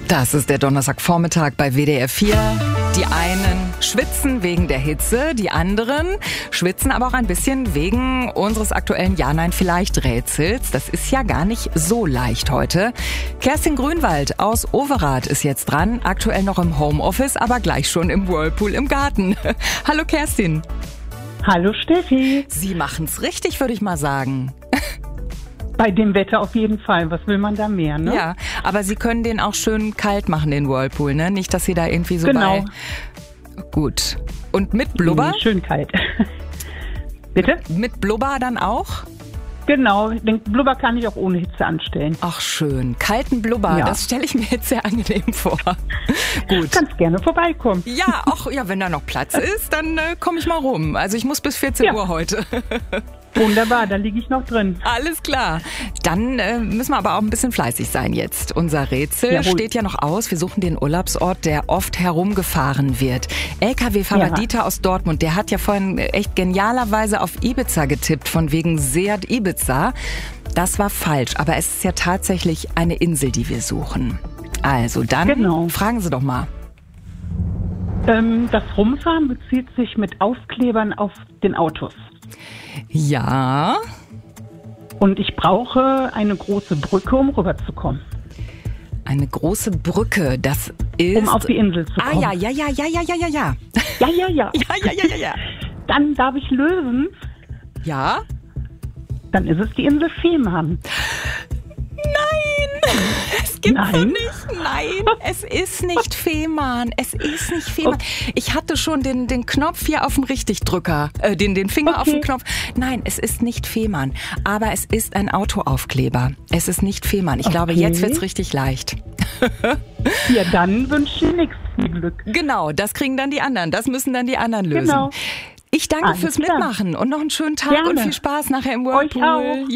Das ist der Donnerstagvormittag bei WDR 4. Die einen schwitzen wegen der Hitze, die anderen schwitzen aber auch ein bisschen wegen unseres aktuellen Ja-Nein-Vielleicht-Rätsels. Das ist ja gar nicht so leicht heute. Kerstin Grünwald aus Overath ist jetzt dran, aktuell noch im Homeoffice, aber gleich schon im Whirlpool im Garten. Hallo Kerstin. Hallo Steffi. Sie machen's richtig, würde ich mal sagen. Bei dem Wetter auf jeden Fall. Was will man da mehr, ne? Ja, aber Sie können den auch schön kalt machen, den Whirlpool, ne? Nicht, dass Sie da irgendwie so Genau. Gut. Und mit Blubber? Nee, schön kalt. Bitte? Mit Blubber dann auch? Genau, den Blubber kann ich auch ohne Hitze anstellen. Ach schön, kalten Blubber, Ja. das stelle ich mir jetzt sehr angenehm vor. Gut. Kannst gerne vorbeikommen. Ja, ach, ja, wenn da noch Platz ist, dann komme ich mal rum. Also ich muss bis 14 Ja. Uhr heute. Wunderbar, da liege ich noch drin. Alles klar. Dann müssen wir aber auch ein bisschen fleißig sein jetzt. Unser Rätsel Jawohl. steht ja noch aus. Wir suchen den Urlaubsort, der oft herumgefahren wird. LKW-Fahrer Ja. Dieter aus Dortmund, der hat ja vorhin echt genialerweise auf Ibiza getippt, von wegen Seat Ibiza. Das war falsch, aber es ist ja tatsächlich eine Insel, die wir suchen. Also dann Genau. fragen Sie doch mal. Das Rumfahren bezieht sich mit Aufklebern auf den Autos. Ja, Und ich brauche eine große Brücke, um rüberzukommen. eine große Brücke, das ist... Um auf die Insel zu kommen. ja. Ja. Ja. Ja. Dann darf ich lösen. Ja? Dann ist es die Insel Fehmarn. Nein, es gibt's doch Nein? nicht. Nein, es ist nicht Fehmarn. Es ist nicht Fehmarn. Ich hatte schon den Knopf hier auf dem Richtigdrücker, den Finger auf dem Okay. Knopf. Nein, es ist nicht Fehmarn. Aber es ist ein Autoaufkleber. Es ist nicht Fehmarn. Ich glaube, Okay. jetzt wird's richtig leicht. Ja, dann wünsche ich nichts viel Glück. Genau, das kriegen dann die anderen. Das müssen dann die anderen lösen. Genau. Ich danke Alles fürs klar. Mitmachen und noch einen schönen Tag Gerne. und viel Spaß nachher im Euch Whirlpool. auch.